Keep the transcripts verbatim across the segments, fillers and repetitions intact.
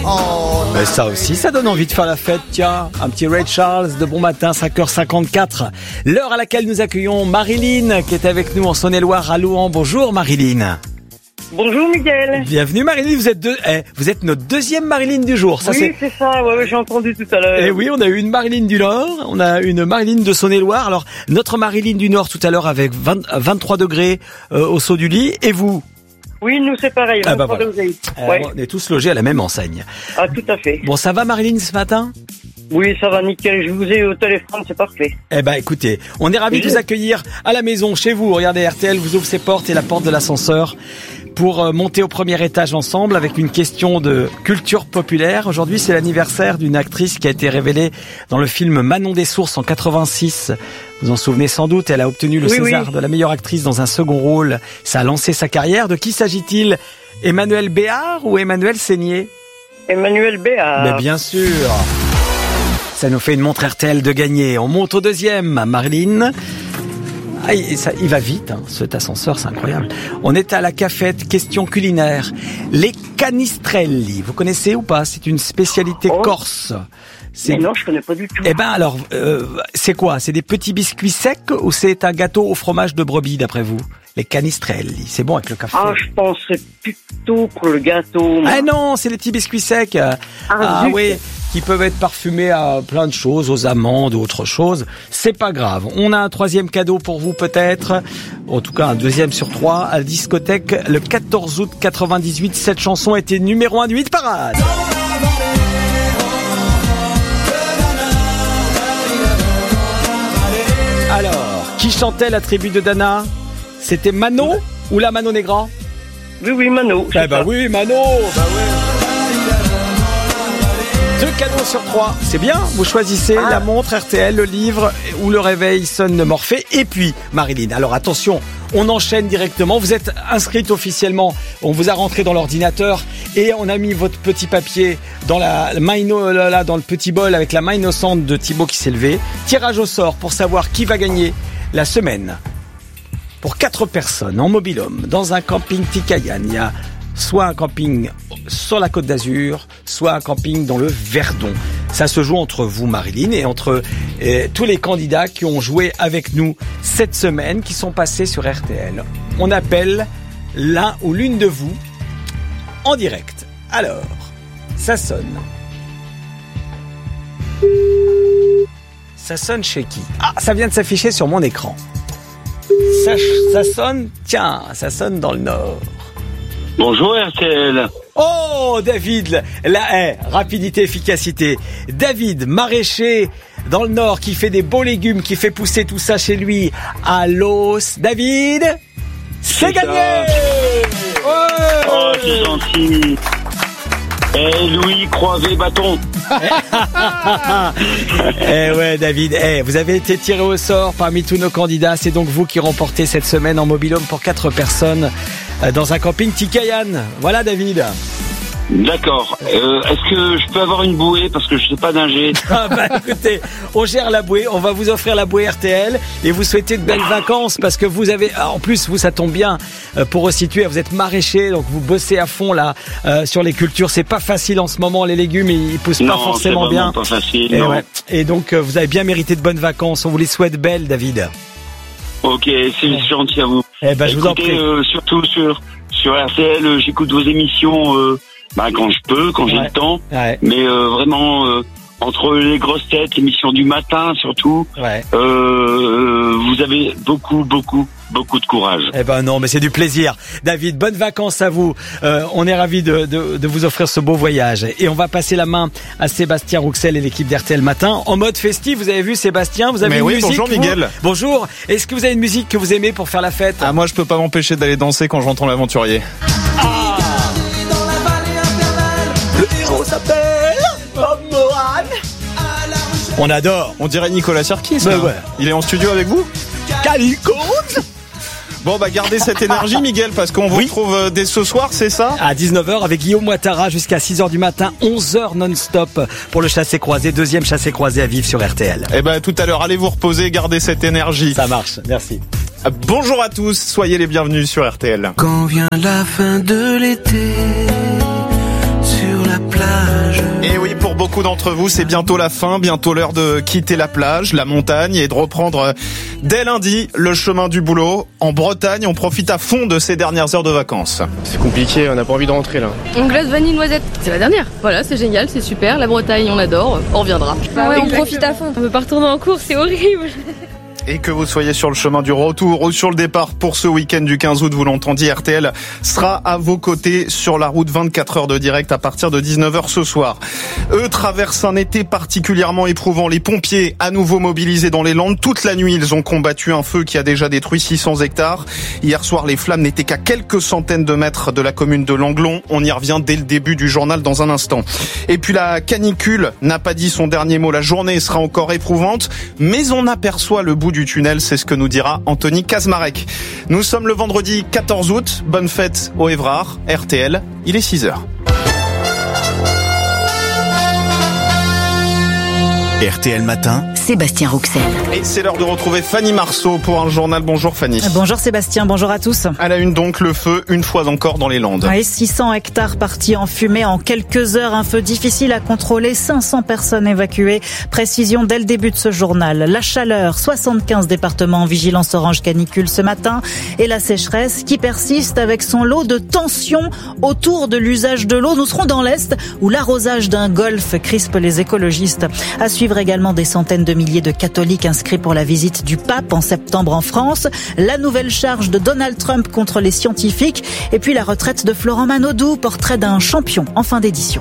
Oh, mais ça aussi, ça donne envie de faire la fête, tiens. Un petit Ray Charles de bon matin, cinq heures cinquante-quatre. L'heure à laquelle nous accueillons Marilyn, qui est avec nous en Saône-et-Loire à Louhans. Bonjour Marilyn. Bonjour Miguel. Bienvenue Marilyn, vous êtes, deux, eh, vous êtes notre deuxième Marilyn du jour. Ça, oui, c'est, c'est ça, ouais, ouais, j'ai entendu tout à l'heure. Et oui, on a eu une Marilyn du Nord, on a une Marilyn de Saône-et-Loire. Alors, notre Marilyn du Nord tout à l'heure avec vingt, vingt-trois degrés euh, au saut du lit. Et vous ? Oui, nous c'est pareil, ah bah voilà. euh, ouais. On est tous logés à la même enseigne. Ah, tout à fait. Bon, ça va Marilyn ce matin ? Oui, ça va nickel, je vous ai au téléphone, c'est parfait. Eh ben écoutez, on est ravis de vous accueillir à la maison, chez vous. Regardez, R T L vous ouvre ses portes et la porte de l'ascenseur pour monter au premier étage ensemble avec une question de culture populaire. Aujourd'hui, c'est l'anniversaire d'une actrice qui a été révélée dans le film Manon des Sources en quatre-vingt-six. Vous en souvenez sans doute, elle a obtenu le oui, César oui. de la meilleure actrice dans un second rôle. Ça a lancé sa carrière. De qui s'agit-il ? Emmanuelle Béard ou Emmanuel Seigné ? Emmanuelle Béard. Mais bien sûr. Ça nous fait une montre R T L de gagner. On monte au deuxième, Marilyn. Ah, il, ça, il va vite, hein, cet ascenseur, c'est incroyable. On est à la cafette, question culinaire. Les canistrelli, vous connaissez ou pas ? C'est une spécialité oh. corse. C'est... Mais non, je connais pas du tout. Eh ben alors, euh, c'est quoi ? C'est des petits biscuits secs ou c'est un gâteau au fromage de brebis, d'après vous ? Les canistrelli, c'est bon avec le café. Ah, je penserais plutôt pour le gâteau. Ah non, c'est les petits biscuits secs. Ah, ah oui, qui peuvent être parfumés à plein de choses, aux amandes ou autre chose. C'est pas grave. On a un troisième cadeau pour vous peut-être. En tout cas, un deuxième sur trois à la discothèque le quatorze août quatre-vingt-dix-huit. Cette chanson était numéro un du hit parade. Alors, qui chantait la tribu de Dana ? C'était Mano ou la Mano Negra ? Oui, oui, Mano. Eh bah oui, Mano. Bah ouais. Deux cadeaux sur trois, c'est bien. Vous choisissez ah. la montre R T L, le livre ou le réveil sonne de Morphée. Et puis, Marilyn, alors attention, on enchaîne directement. Vous êtes inscrite officiellement. On vous a rentré dans l'ordinateur et on a mis votre petit papier dans la main, là, dans le petit bol avec la main innocente de Thibaut qui s'est levé. Tirage au sort pour savoir qui va gagner la semaine. Pour quatre personnes en mobil-home dans un camping Tikayan, il y a soit un camping sur la Côte d'Azur, soit un camping dans le Verdon. Ça se joue entre vous, Marilyn, et entre euh, tous les candidats qui ont joué avec nous cette semaine, qui sont passés sur R T L. On appelle l'un ou l'une de vous en direct. Alors, ça sonne. Ça sonne chez qui ? Ah, ça vient de s'afficher sur mon écran. Ça, ça sonne, tiens, ça sonne dans le Nord. Bonjour R T L. Oh David, la hey, rapidité, efficacité. David, maraîcher dans le Nord, qui fait des beaux légumes, qui fait pousser tout ça chez lui à l'os. David, c'est, c'est gagné. Ouais. Oh, c'est gentil. Eh Louis, croisé bâton. Eh ouais David, eh, vous avez été tiré au sort parmi tous nos candidats. C'est donc vous qui remportez cette semaine en mobil-home pour quatre personnes dans un camping Tikayan. Voilà David. D'accord. Euh, est-ce que je peux avoir une bouée parce que je sais pas nager? Ah bah écoutez, on gère la bouée, on va vous offrir la bouée R T L et vous souhaiter de belles vacances parce que vous avez, en plus vous ça tombe bien pour resituer, vous êtes maraîcher donc vous bossez à fond là euh, sur les cultures. C'est pas facile en ce moment, les légumes ils poussent non, pas forcément c'est bien. Pas facile. Et, non. ouais. Et donc euh, vous avez bien mérité de bonnes vacances. On vous les souhaite belles, David. Ok, c'est ouais. gentil à vous. Eh ben je Écoutez, vous en prie. Euh, surtout sur sur R T L, euh, j'écoute vos émissions. Euh, Bah quand je peux, quand j'ai ouais. le temps, ouais. mais euh, vraiment euh, entre les grosses têtes, l'émission du matin surtout, ouais. euh, vous avez beaucoup, beaucoup, beaucoup de courage. Eh ben non, mais c'est du plaisir. David, bonnes vacances à vous. Euh, on est ravis de, de, de vous offrir ce beau voyage. Et on va passer la main à Sébastien Rouxel et l'équipe d'R T L Matin en mode festif. Vous avez vu Sébastien, vous avez mais une oui, musique. Bonjour vous Miguel. Bonjour. Est-ce que vous avez une musique que vous aimez pour faire la fête? Ah moi je peux pas m'empêcher d'aller danser quand j'entends l'aventurier. Ah. S'appelle Bob Moran. On adore. On dirait Nicolas Sirkis. Ben ouais. Il est en studio avec vous? Calicote. Bon bah gardez cette énergie Miguel parce qu'on vous oui. retrouve dès ce soir, c'est ça? À dix-neuf heures avec Guillaume Ouattara jusqu'à six heures du matin, onze heures non-stop pour le chassé-croisé, deuxième chassé-croisé à vivre sur R T L. Eh ben tout à l'heure, allez vous reposer, gardez cette énergie. Ça marche, merci. Bonjour à tous, soyez les bienvenus sur R T L. Quand vient la fin de l'été, sur la plage pour beaucoup d'entre vous, c'est bientôt la fin, bientôt l'heure de quitter la plage, la montagne et de reprendre dès lundi le chemin du boulot. En Bretagne, on profite à fond de ces dernières heures de vacances. C'est compliqué, on n'a pas envie de rentrer là. On glace vanille noisette, c'est la dernière. Voilà, c'est génial, c'est super. La Bretagne, on adore, on reviendra. Ah ouais, on profite à fond. On veut pas retourner en cours, c'est horrible. Et que vous soyez sur le chemin du retour ou sur le départ pour ce week-end du quinze août, vous l'entendiez, R T L sera à vos côtés sur la route, vingt-quatre heures de direct à partir de dix-neuf heures ce soir. Eux traversent un été particulièrement éprouvant. Les pompiers à nouveau mobilisés dans les Landes. Toute la nuit, ils ont combattu un feu qui a déjà détruit six cents hectares. Hier soir, les flammes n'étaient qu'à quelques centaines de mètres de la commune de Langlon. On y revient dès le début du journal dans un instant. Et puis la canicule n'a pas dit son dernier mot. La journée sera encore éprouvante, mais on aperçoit le bout du tunnel, c'est ce que nous dira Anthony Kazmarek. Nous sommes le vendredi quatorze août, bonne fête au Évrard, R T L, il est six heures. R T L Matin, Sébastien Rouxel. Et c'est l'heure de retrouver Fanny Marceau pour un journal. Bonjour Fanny. Bonjour Sébastien, bonjour à tous. À la une donc, le feu, une fois encore dans les Landes. Oui, six cents hectares partis en fumée en quelques heures. Un feu difficile à contrôler, cinq cents personnes évacuées. Précision dès le début de ce journal. La chaleur, soixante-quinze départements en vigilance orange canicule ce matin. Et la sécheresse qui persiste avec son lot de tensions autour de l'usage de l'eau. Nous serons dans l'Est où l'arrosage d'un golfe crispe les écologistes. À suivre également des centaines de milliers de catholiques inscrits pour la visite du pape en septembre en France, la nouvelle charge de Donald Trump contre les scientifiques et puis la retraite de Florent Manodou, portrait d'un champion en fin d'édition.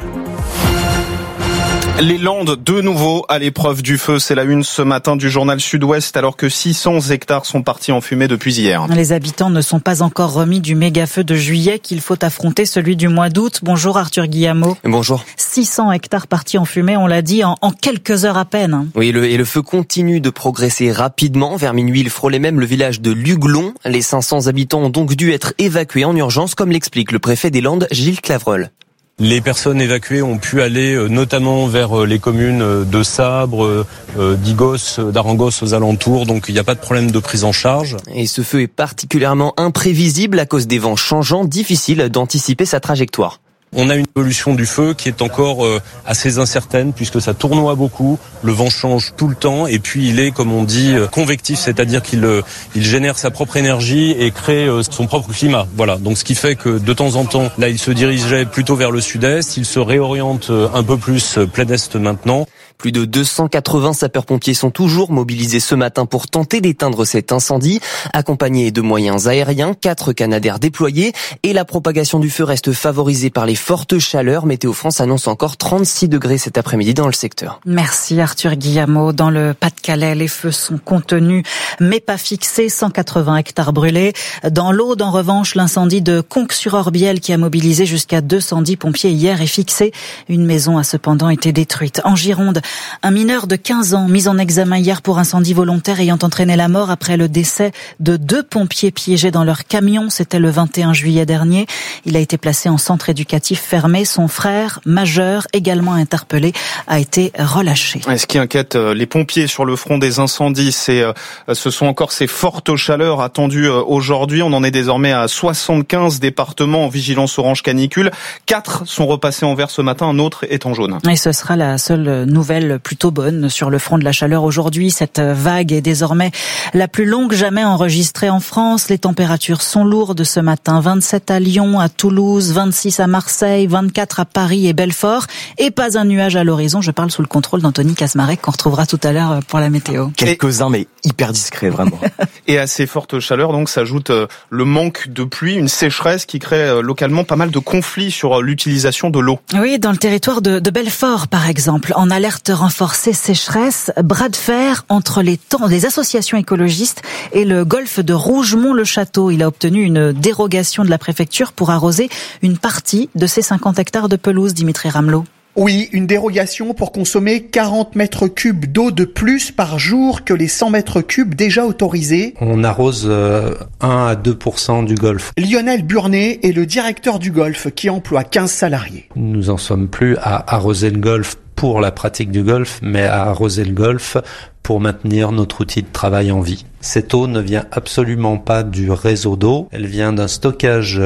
Les Landes, de nouveau à l'épreuve du feu. C'est la une ce matin du journal Sud-Ouest, alors que six cents hectares sont partis en fumée depuis hier. Les habitants ne sont pas encore remis du méga-feu de juillet qu'il faut affronter, celui du mois d'août. Bonjour Arthur Guillemot. Bonjour. six cents hectares partis en fumée, on l'a dit, en, en quelques heures à peine. Oui, le, et le feu continue de progresser rapidement. Vers minuit, il frôlait même le village de Luglon. Les cinq cents habitants ont donc dû être évacués en urgence, comme l'explique le préfet des Landes, Gilles Clavreul. Les personnes évacuées ont pu aller notamment vers les communes de Sabre, d'Igos, d'Arangos aux alentours, donc il n'y a pas de problème de prise en charge. Et ce feu est particulièrement imprévisible à cause des vents changeants, difficile d'anticiper sa trajectoire. On a une évolution du feu qui est encore euh, assez incertaine puisque ça tournoie beaucoup, le vent change tout le temps et puis il est, comme on dit, euh, convectif, c'est-à-dire qu'il euh, il génère sa propre énergie et crée euh, son propre climat. Voilà, donc ce qui fait que de temps en temps, là il se dirigeait plutôt vers le sud-est, il se réoriente euh, un peu plus euh, plein est maintenant. Plus de deux cent quatre-vingts sapeurs-pompiers sont toujours mobilisés ce matin pour tenter d'éteindre cet incendie, accompagnés de moyens aériens, quatre Canadair déployés et la propagation du feu reste favorisée par les fortes chaleurs. Météo France annonce encore trente-six degrés cet après-midi dans le secteur. Merci Arthur Guillemot. Dans le Pas-de-Calais, les feux sont contenus mais pas fixés, cent quatre-vingts hectares brûlés. Dans l'Aude, en revanche, l'incendie de Conques-sur-Orbiel qui a mobilisé jusqu'à deux cent dix pompiers hier est fixé. Une maison a cependant été détruite. En Gironde, un mineur de quinze ans mis en examen hier pour incendie volontaire ayant entraîné la mort après le décès de deux pompiers piégés dans leur camion. C'était le vingt et un juillet dernier. Il a été placé en centre éducatif fermé. Son frère, majeur, également interpellé, a été relâché. Ce qui inquiète les pompiers sur le front des incendies, c'est, ce sont encore ces fortes chaleurs attendues aujourd'hui. On en est désormais à soixante-quinze départements en vigilance orange canicule. Quatre sont repassés en vert ce matin, un autre est en jaune. Et ce sera la seule nouvelle plutôt bonne sur le front de la chaleur aujourd'hui. Cette vague est désormais la plus longue jamais enregistrée en France. Les températures sont lourdes ce matin. vingt-sept à Lyon, à Toulouse, vingt-six à Marseille, vingt-quatre à Paris et Belfort. Et pas un nuage à l'horizon. Je parle sous le contrôle d'Anthony Kazmarek qu'on retrouvera tout à l'heure pour la météo. Quelques-uns, mais hyper discrets, vraiment. Et à ces fortes chaleurs, donc, s'ajoute le manque de pluie, une sécheresse qui crée localement pas mal de conflits sur l'utilisation de l'eau. Oui, dans le territoire de, de Belfort, par exemple, en alerte renforcée sécheresse, bras de fer entre les, temps, les associations écologistes et le golfe de Rougemont-le-Château. Il a obtenu une dérogation de la préfecture pour arroser une partie de ses cinquante hectares de pelouse, Dimitri Ramelot. Oui, une dérogation pour consommer quarante mètres cubes d'eau de plus par jour que les cent mètres cubes déjà autorisés. On arrose euh, un à deux pour cent du golfe. Lionel Burnet est le directeur du golfe qui emploie quinze salariés. Nous en sommes plus à arroser le golfe pour la pratique du golf, mais à arroser le golf pour maintenir notre outil de travail en vie. Cette eau ne vient absolument pas du réseau d'eau, elle vient d'un stockage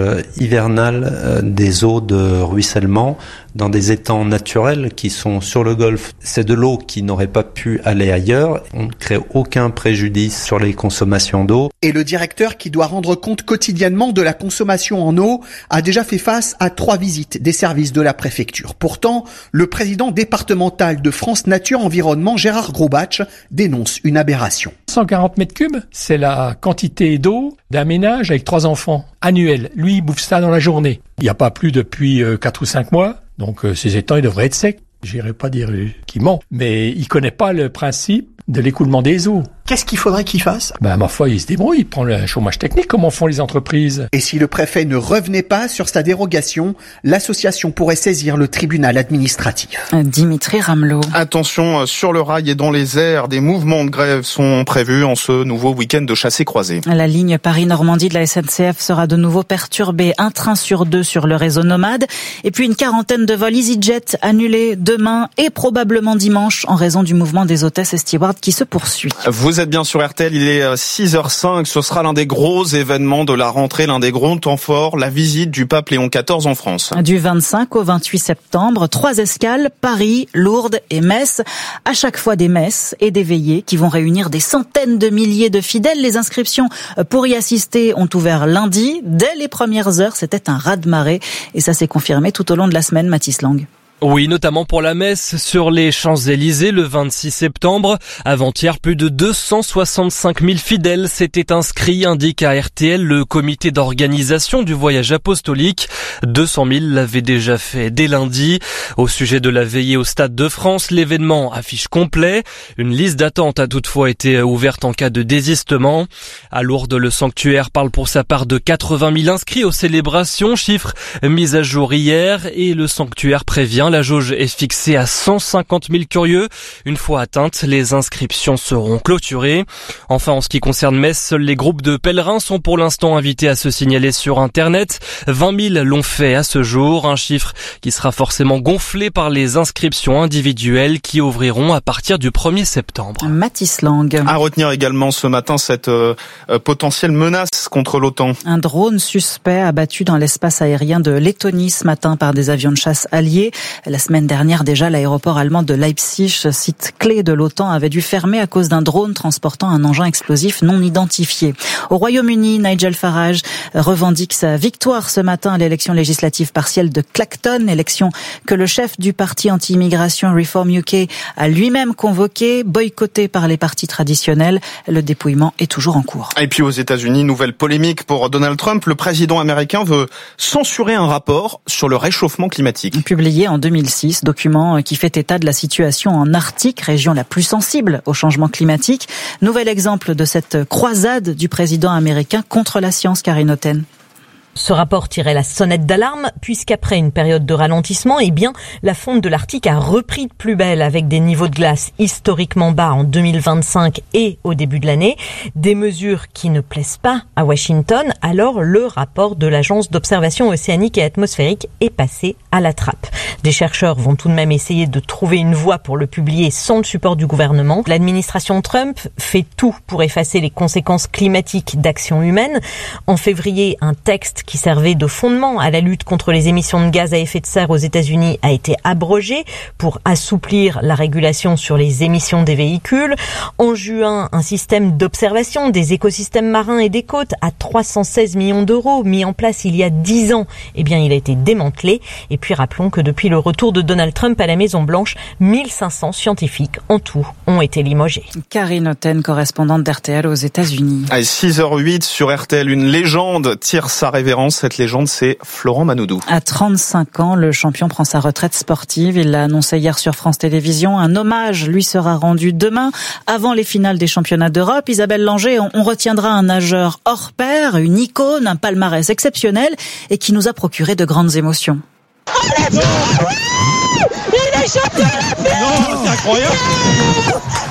hivernal des eaux de ruissellement dans des étangs naturels qui sont sur le golfe. C'est de l'eau qui n'aurait pas pu aller ailleurs, on ne crée aucun préjudice sur les consommations d'eau. Et le directeur qui doit rendre compte quotidiennement de la consommation en eau a déjà fait face à trois visites des services de la préfecture. Pourtant, le président départemental de France Nature Environnement, Gérard Grosbach, dénonce une aberration. cent quarante mètres cubes, c'est la quantité d'eau d'un ménage avec trois enfants annuel. Lui, il bouffe ça dans la journée. Il n'y a pas plu depuis quatre ou cinq mois, donc euh, ces étangs, ils devraient être secs. J'irai pas dire qu'il ment, mais il connaît pas le principe de l'écoulement des eaux. Qu'est-ce qu'il faudrait qu'il fasse ? Ben, ma foi, il se débrouille, il prend le chômage technique, comme font les entreprises. Et si le préfet ne revenait pas sur sa dérogation, l'association pourrait saisir le tribunal administratif. Dimitri Ramelot. Attention, sur le rail et dans les airs, des mouvements de grève sont prévus en ce nouveau week-end de chassé-croisé. La ligne Paris-Normandie de la S N C F sera de nouveau perturbée. Un train sur deux sur le réseau nomade. Et puis une quarantaine de vols EasyJet annulés demain et probablement dimanche en raison du mouvement des hôtesses et stewards qui se poursuit. Vous êtes bien sur R T L, il est six heures cinq. Ce sera l'un des gros événements de la rentrée, l'un des gros temps forts, la visite du pape Léon quatorze en France. Du vingt-cinq au vingt-huit septembre, trois escales, Paris, Lourdes et Metz. À chaque fois des messes et des veillées qui vont réunir des centaines de milliers de fidèles. Les inscriptions pour y assister ont ouvert lundi. Dès les premières heures, c'était un raz-de-marée. Et ça s'est confirmé tout au long de la semaine, Mathis Lang. Oui, notamment pour la messe sur les Champs-Élysées le vingt-six septembre. Avant-hier, plus de deux cent soixante-cinq mille fidèles s'étaient inscrits, indique à R T L le comité d'organisation du voyage apostolique. deux cent mille l'avaient déjà fait dès lundi. Au sujet de la veillée au Stade de France, l'événement affiche complet. Une liste d'attente a toutefois été ouverte en cas de désistement. À Lourdes, le sanctuaire parle pour sa part de quatre-vingt mille inscrits aux célébrations, chiffre mis à jour hier, et le sanctuaire prévient. La jauge est fixée à cent cinquante mille curieux. Une fois atteintes, les inscriptions seront clôturées. Enfin, en ce qui concerne Metz, seuls les groupes de pèlerins sont pour l'instant invités à se signaler sur Internet. vingt mille l'ont fait à ce jour, un chiffre qui sera forcément gonflé par les inscriptions individuelles qui ouvriront à partir du premier septembre. Mathis Lang. À retenir également ce matin cette euh, potentielle menace contre l'OTAN. Un drone suspect abattu dans l'espace aérien de Lettonie ce matin par des avions de chasse alliés. La semaine dernière déjà, l'aéroport allemand de Leipzig, site clé de l'OTAN, avait dû fermer à cause d'un drone transportant un engin explosif non identifié. Au Royaume-Uni, Nigel Farage revendique sa victoire ce matin à l'élection législative partielle de Clacton, élection que le chef du parti anti-immigration Reform U K a lui-même convoquée, boycottée par les partis traditionnels. Le dépouillement est toujours en cours. Et puis aux États-Unis, nouvelle polémique pour Donald Trump. Le président américain veut censurer un rapport sur le réchauffement climatique. Publié en deux mille six, document qui fait état de la situation en Arctique, région la plus sensible au changement climatique. Nouvel exemple de cette croisade du président américain contre la science, Karine Otten. Ce rapport tirait la sonnette d'alarme puisqu'après une période de ralentissement, eh bien, la fonte de l'Arctique a repris de plus belle avec des niveaux de glace historiquement bas en deux mille vingt-cinq et au début de l'année. Des mesures qui ne plaisent pas à Washington. Alors, le rapport de l'Agence d'observation océanique et atmosphérique est passé à la trappe. Des chercheurs vont tout de même essayer de trouver une voie pour le publier sans le support du gouvernement. L'administration Trump fait tout pour effacer les conséquences climatiques d'actions humaines. En février, un texte qui servait de fondement à la lutte contre les émissions de gaz à effet de serre aux États-Unis a été abrogé pour assouplir la régulation sur les émissions des véhicules. En juin, un système d'observation des écosystèmes marins et des côtes à trois cent seize millions d'euros mis en place il y a dix ans, eh bien, il a été démantelé. Et puis rappelons que depuis le retour de Donald Trump à la Maison-Blanche, mille cinq cents scientifiques en tout ont été limogés. Karine Otten, correspondante d'R T L aux États-Unis. À six heures huit sur R T L, une légende tire sa révérence. Cette légende, c'est Florent Manodou. À trente-cinq ans, le champion prend sa retraite sportive. Il l'a annoncé hier sur France Télévisions. Un hommage lui sera rendu demain, avant les finales des championnats d'Europe. Isabelle Langer, on retiendra un nageur hors pair, une icône, un palmarès exceptionnel et qui nous a procuré de grandes émotions. Oh, la oui, il est champion olympique. Non, c'est incroyable.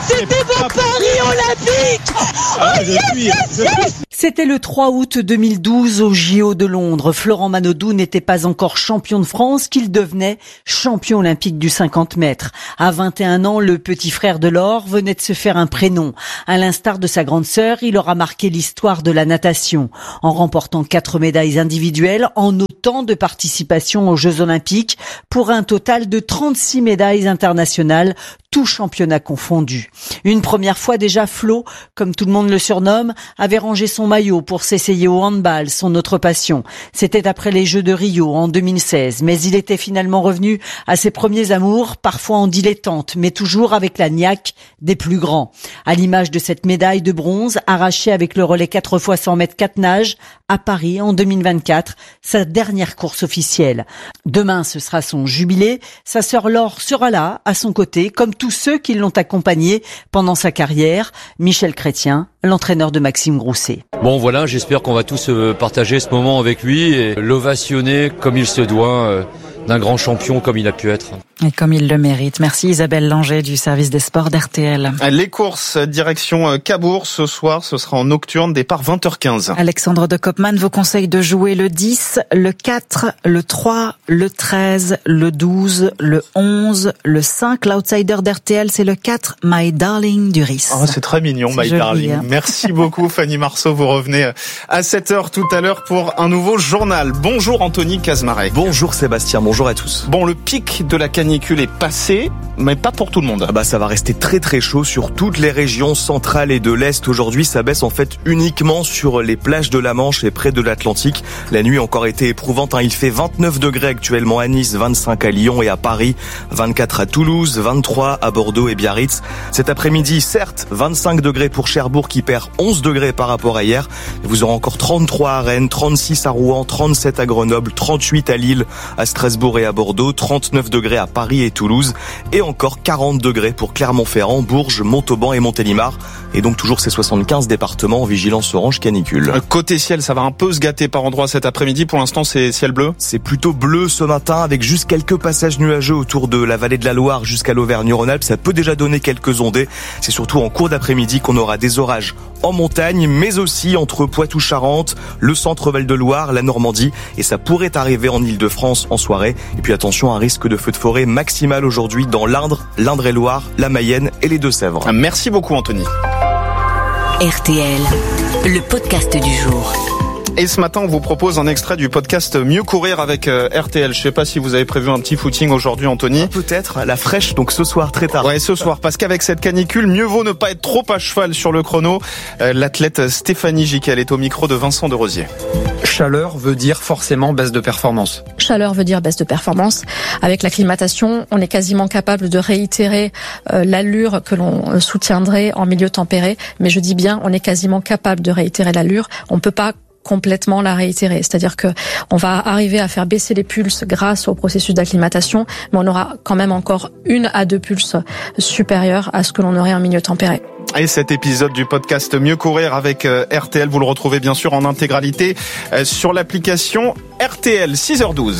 c'était pour Paris Olympique. Ah, oh, yes, suis, yes, yes. C'était le trois août deux mille douze au J O de Londres. Florent Manodou n'était pas encore champion de France qu'il devenait champion olympique du cinquante mètres. À vingt et un ans, le petit frère de l'or venait de se faire un prénom. À l'instar de sa grande sœur, il aura marqué l'histoire de la natation. En remportant quatre médailles individuelles, en autant de participations aux Jeux Olympiques, pour un total de trente-six médailles internationales, tout championnat confondu. Une première fois déjà, Flo, comme tout le monde le surnomme, avait rangé son maillot pour s'essayer au handball, son autre passion. C'était après les Jeux de Rio en deux mille seize, mais il était finalement revenu à ses premiers amours, parfois en dilettante, mais toujours avec la niaque des plus grands. À l'image de cette médaille de bronze arrachée avec le relais quatre fois cent mètres quatre nages à Paris en deux mille vingt-quatre, sa dernière course officielle. Demain, ce sera son jubilé. Sa sœur Laure sera là, à son côté, comme tous ceux qui l'ont accompagné pendant sa carrière. Michel Chrétien, l'entraîneur de Maxime Grousset. Bon voilà, j'espère qu'on va tous partager ce moment avec lui et l'ovationner comme il se doit d'un grand champion comme il a pu être. Et comme il le mérite. Merci Isabelle Langer du service des sports d'R T L. Les courses direction Cabourg ce soir, ce sera en nocturne, départ vingt heures quinze. Alexandre de Koopman vous conseille de jouer le dix, le quatre, le trois, le treize, le douze, le onze, le cinq. L'outsider d'R T L, c'est le quatre, My Darling du Riss. Oh, c'est très mignon, c'est My joli, Darling. Hein. Merci beaucoup Fanny Marceau, vous revenez à sept heures tout à l'heure pour un nouveau journal. Bonjour Anthony Kazmarek. Bonjour Sébastien, bonjour à tous. Bon, le pic de la canicule est passé, mais pas pour tout le monde. Ah bah ça va rester très très chaud sur toutes les régions centrales et de l'Est. Aujourd'hui, ça baisse en fait uniquement sur les plages de la Manche et près de l'Atlantique. La nuit a encore été éprouvante, hein. Il fait vingt-neuf degrés actuellement à Nice, vingt-cinq à Lyon et à Paris, vingt-quatre à Toulouse, vingt-trois à Bordeaux et Biarritz. Cet après-midi, certes, vingt-cinq degrés pour Cherbourg qui perd onze degrés par rapport à hier. Vous aurez encore trente-trois à Rennes, trente-six à Rouen, trente-sept à Grenoble, trente-huit à Lille, à Strasbourg et à Bordeaux, trente-neuf degrés à Paris et Toulouse et encore quarante degrés pour Clermont-Ferrand, Bourges, Montauban et Montélimar. Et donc toujours ces soixante-quinze départements en vigilance orange canicule. Côté ciel, ça va un peu se gâter par endroits cet après-midi. Pour l'instant, c'est ciel bleu. C'est plutôt bleu ce matin avec juste quelques passages nuageux autour de la vallée de la Loire jusqu'à l'Auvergne-Rhône-Alpes. Ça peut déjà donner quelques ondées. C'est surtout en cours d'après-midi qu'on aura des orages en montagne, mais aussi entre Poitou-Charentes, le centre Val-de-Loire, la Normandie. Et ça pourrait arriver en Île-de-France en soirée. Et puis attention, un risque de feu de forêt maximal aujourd'hui dans l'Indre, l'Indre-et-Loire, la Mayenne et les Deux-Sèvres. Merci beaucoup Anthony. R T L, le podcast du jour. Et ce matin, on vous propose un extrait du podcast Mieux courir avec euh, R T L. Je sais pas si vous avez prévu un petit footing aujourd'hui, Anthony. Ah, peut-être, la fraîche, donc ce soir, très tard. Ouais, ce soir, parce qu'avec cette canicule, mieux vaut ne pas être trop à cheval sur le chrono. Euh, l'athlète Stéphanie Giquel est au micro de Vincent de Rosier. Chaleur veut dire forcément baisse de performance. Chaleur veut dire baisse de performance. Avec l'acclimatation, on est quasiment capable de réitérer euh, l'allure que l'on soutiendrait en milieu tempéré. Mais je dis bien, on est quasiment capable de réitérer l'allure. On peut pas complètement la réitérer. C'est-à-dire que on va arriver à faire baisser les pulses grâce au processus d'acclimatation, mais on aura quand même encore une à deux pulses supérieures à ce que l'on aurait en milieu tempéré. Et cet épisode du podcast Mieux courir avec R T L, vous le retrouvez bien sûr en intégralité sur l'application R T L. six heures douze.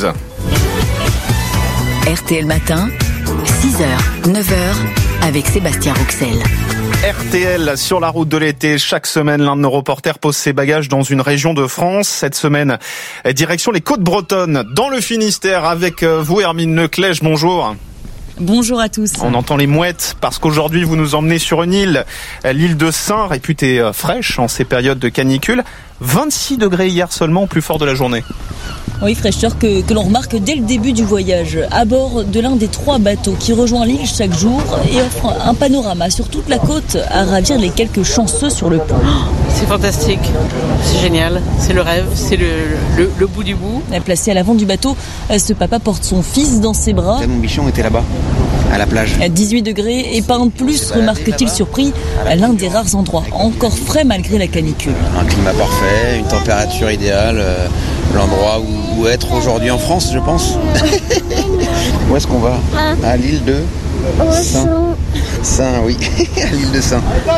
R T L matin, six heures, neuf heures, avec Sébastien Rouxel. R T L sur la route de l'été. Chaque semaine, l'un de nos reporters pose ses bagages dans une région de France. Cette semaine, direction les Côtes-Bretonnes, dans le Finistère, avec vous, Hermine Leclèche. Bonjour. Bonjour à tous. On entend les mouettes parce qu'aujourd'hui, vous nous emmenez sur une île, l'île de Saint, réputée fraîche en ces périodes de canicule. vingt-six degrés hier seulement au plus fort de la journée. Oui, fraîcheur que, que l'on remarque dès le début du voyage, à bord de l'un des trois bateaux qui rejoint l'île chaque jour et offre un panorama sur toute la côte à ravir les quelques chanceux sur le pont. C'est fantastique, c'est génial, c'est le rêve, c'est le, le, le bout du bout. Placé à l'avant du bateau, ce papa porte son fils dans ses bras. Mon bichon était là-bas, à la plage. À dix-huit degrés et pas un de plus, remarque-t-il surpris, à l'un des rares endroits encore frais malgré la canicule. Un climat parfait, une température idéale, euh, l'endroit où, où être aujourd'hui en France, je pense. Où est-ce qu'on va ? À l'île de Saint. Saint, oui, à l'île de Saint.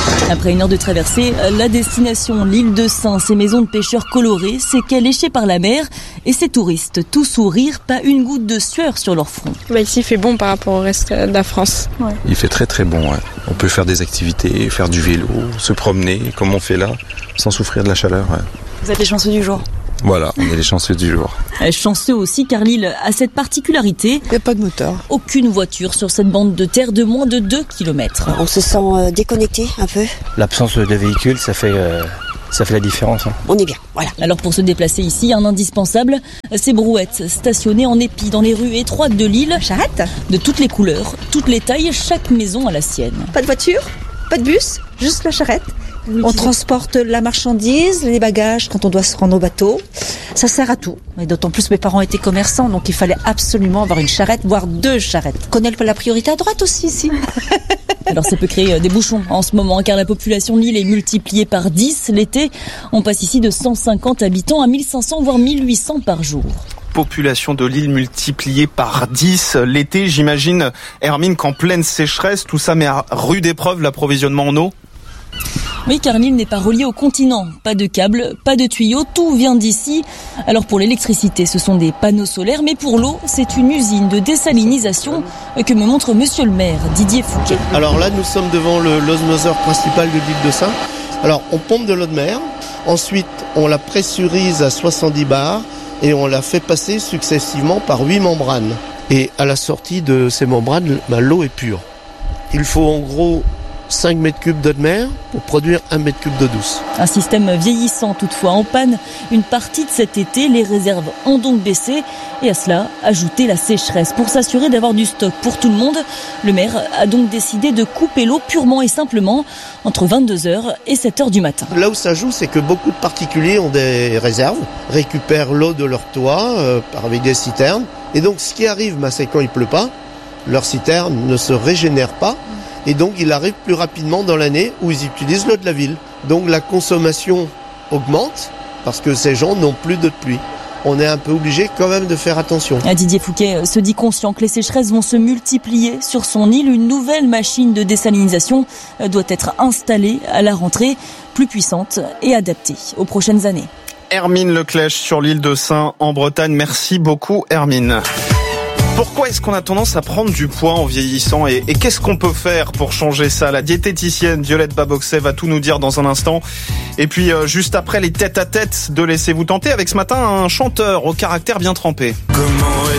Après une heure de traversée, la destination, l'île de Sein, ses maisons de pêcheurs colorées, ses quais léchés par la mer et ses touristes, tout sourire, pas une goutte de sueur sur leur front. Bah ici il fait bon par rapport au reste de la France. Ouais. Il fait très très bon, ouais. On peut faire des activités, faire du vélo, se promener comme on fait là, sans souffrir de la chaleur. Ouais. Vous êtes les chanceux du jour. Voilà, on est les chanceux du jour. Chanceux aussi car l'île a cette particularité. Il n'y a pas de moteur. Aucune voiture sur cette bande de terre de moins de deux kilomètres. On se sent déconnecté un peu. L'absence de véhicule, ça fait... Euh... Ça fait la différence. Hein. On est bien, voilà. Alors pour se déplacer ici, un indispensable, ces brouettes stationnées en épi dans les rues étroites de l'île. Charrette. De toutes les couleurs, toutes les tailles, chaque maison a la sienne. Pas de voiture, pas de bus, juste la charrette. Oui, on transporte la marchandise, les bagages quand on doit se rendre au bateau. Ça sert à tout. Et d'autant plus mes parents étaient commerçants, donc il fallait absolument avoir une charrette, voire deux charrettes. On connaît la priorité à droite aussi ici. Alors ça peut créer des bouchons en ce moment, car la population de l'île est multipliée par dix. L'été, on passe ici de cent cinquante habitants à mille cinq cents, voire mille huit cents par jour. Population de l'île multipliée par dix. L'été, j'imagine, Hermine, qu'en pleine sécheresse, tout ça met à rude épreuve l'approvisionnement en eau. Oui, car l'île n'est pas reliée au continent. Pas de câbles, pas de tuyaux, tout vient d'ici. Alors pour l'électricité, ce sont des panneaux solaires, mais pour l'eau, c'est une usine de désalinisation que me montre monsieur le maire, Didier Fouquet. Alors là, nous sommes devant le, l'osmoseur principal de l'île de Sein. Alors, on pompe de l'eau de mer. Ensuite, on la pressurise à soixante-dix bars et on la fait passer successivement par huit membranes. Et à la sortie de ces membranes, bah, l'eau est pure. Il faut en gros cinq mètres cubes d'eau de mer pour produire un mètre cube d'eau douce. Un système vieillissant toutefois en panne. Une partie de cet été, les réserves ont donc baissé. Et à cela, ajouter la sécheresse. Pour s'assurer d'avoir du stock pour tout le monde, le maire a donc décidé de couper l'eau purement et simplement entre vingt-deux heures et sept heures du matin. Là où ça joue, c'est que beaucoup de particuliers ont des réserves, récupèrent l'eau de leur toit euh, avec des citernes. Et donc ce qui arrive, bah, c'est quand il pleut pas, leur citerne ne se régénère pas. Et donc, il arrive plus rapidement dans l'année où ils utilisent l'eau de la ville. Donc, la consommation augmente parce que ces gens n'ont plus d'eau de pluie. On est un peu obligé quand même de faire attention. Didier Fouquet se dit conscient que les sécheresses vont se multiplier sur son île. Une nouvelle machine de désalinisation doit être installée à la rentrée, plus puissante et adaptée aux prochaines années. Hermine Leclèche sur l'île de Sein en Bretagne. Merci beaucoup, Hermine. Pourquoi est-ce qu'on a tendance à prendre du poids en vieillissant et, et qu'est-ce qu'on peut faire pour changer ça? La diététicienne Violette Baboxet va tout nous dire dans un instant. Et puis euh, juste après, les tête-à-tête de Laissez-vous tenter avec ce matin un chanteur au caractère bien trempé. Comment